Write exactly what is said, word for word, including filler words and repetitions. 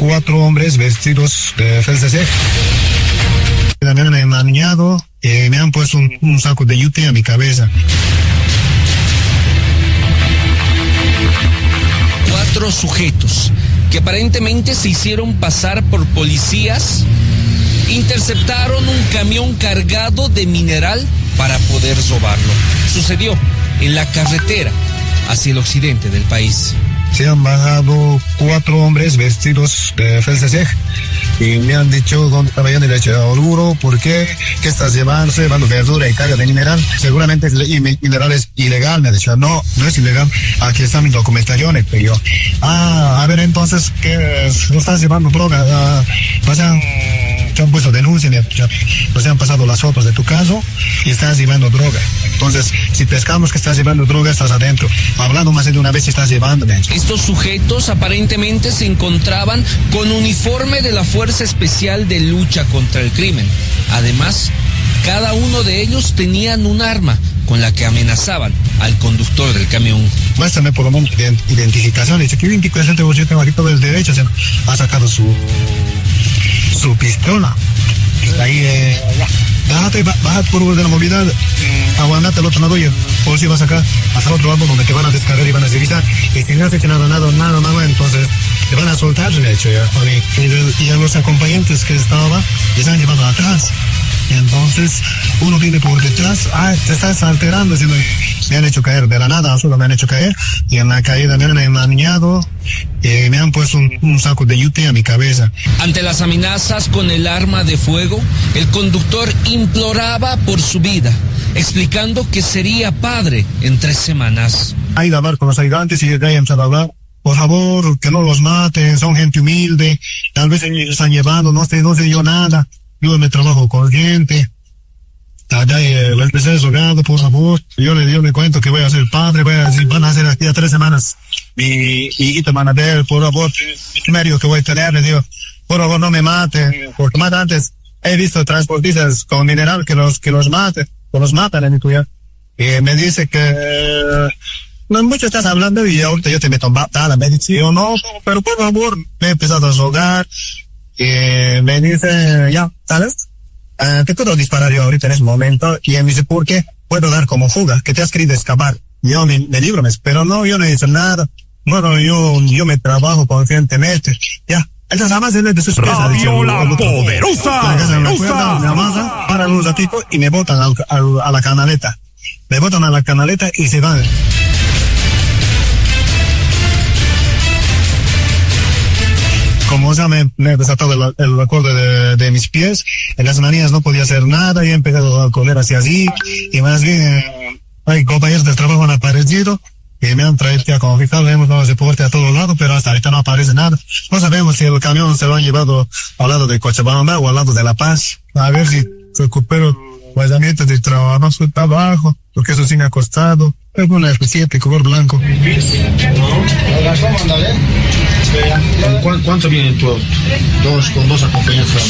cuatro hombres vestidos de F C C. También me han maniado y me han puesto un, un saco de yute a mi cabeza. Cuatro sujetos que aparentemente se hicieron pasar por policías interceptaron un camión cargado de mineral para poder robarlo. Sucedió en la carretera hacia el occidente del país. Se han bajado cuatro hombres vestidos de F C C y me han dicho dónde estaba yo, y le he dicho, duro, ¿por qué? ¿Qué estás llevando? Estoy llevando verdura y carga de mineral. Seguramente el mineral es ilegal. Me ha dicho, no, no es ilegal. Aquí están mis documentaciones. Pero yo, ah, a ver, entonces, ¿qué es? ¿No estás llevando droga? Ah, pues han, te han puesto denuncia, pues han pasado las fotos de tu caso y estás llevando droga. Entonces, si pescamos que estás llevando droga, estás adentro. Hablando más de una vez, si estás llevando, me ha dicho. Estos sujetos aparentemente se encontraban con uniforme de la Fuerza Especial de Lucha contra el Crimen. Además, cada uno de ellos tenían un arma con la que amenazaban al conductor del camión. Muéstrame por lo menos identificación. Dice que veinticuatro yo tengo aquí todo el derecho. O sea, ha sacado su, su pistola. Ahí, eh, bájate, bájate por de la movilidad, mm. aguantate al otro lado y el policía va a sacar hasta el otro lado donde te van a descargar y van a revisar. Y si no has hecho nada, nada, nada, nada, entonces te van a soltar, de hecho, ya. Y, y a los acompañantes que estaban, les han llevado atrás. Y entonces uno viene por detrás, ah, te estás alterando, diciendo, me han hecho caer de la nada, solo me han hecho caer, y en la caída me han enmañado, y me han puesto un, un saco de yute a mi cabeza. Ante las amenazas con el arma de fuego, el conductor imploraba por su vida, explicando que sería padre en tres semanas. Ha ido a hablar con los ayudantes y de ahí empezado a hablar. Por favor, que no los maten, son gente humilde, tal vez ellos están llevando, no sé, no sé yo nada. Yo me trabajo con gente. Allá eh, lo empecé desahogado, por favor. Yo le, yo le cuento que voy a ser padre, voy a decir, van a ser aquí a tres semanas. Mi hijita van a ver, por favor, medio que voy a tener, le digo, por favor no me mate, porque más antes he visto transportistas con mineral que los, que los mate, que los matan en mi tuya. Y me dice que, eh, no mucho estás hablando y ahorita yo te meto batada, me dice, yo no, pero por favor, me he empezado a desahogar. Y me dice, ya, ¿sabes? Uh, te puedo disparar yo ahorita en ese momento. Y él me dice, ¿por qué? Puedo dar como fuga, que te has querido escapar. Yo me, me libro, pero no, yo no he hecho nada. Bueno, yo, yo me trabajo conscientemente. Ya, entonces además él de sus piezas. Radio La Poderosa. Me amasan, paran un ratito y me botan al, al, a la canaleta. Me botan a la canaleta y se van. Como ya me, me he desatado el, el acorde de, de mis pies, en las manías no podía hacer nada y he empezado a correr hacia allí y más bien eh, hay compañeros del trabajo han aparecido y me han traído ya como fiscal, hemos dado deporte a todos lados, pero hasta ahorita no aparece nada. No sabemos si el camión se lo han llevado al lado de Cochabamba o al lado de La Paz. A ver si recupero guardamiento de trabajo, su trabajo, porque eso sí me ha costado. Es una especie de color blanco. ¿Cuánto viene tu auto? Dos, con dos acompañantes.